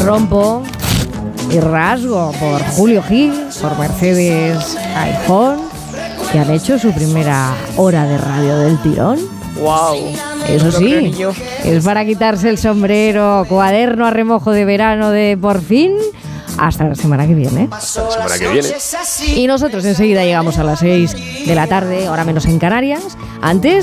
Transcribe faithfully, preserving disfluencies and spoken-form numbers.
Rompo y rasgo por Julio Gil, por Mercedes iPhone, que han hecho su primera hora de radio del tirón. ¡Wow! Eso sí, es para quitarse el sombrero, cuaderno a remojo de verano de Por Fin. Hasta la semana que viene. Hasta la semana que viene. Y nosotros enseguida llegamos a las seis de la tarde, hora menos en Canarias. Antes,